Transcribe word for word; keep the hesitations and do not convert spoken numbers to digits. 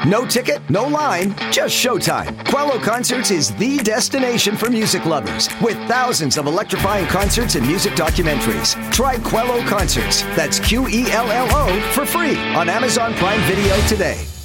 No ticket, no line, just showtime. Quello Concerts is the destination for music lovers, with thousands of electrifying concerts and music documentaries. Try Quello Concerts, that's Q E L L O, for free on Amazon Prime Video today.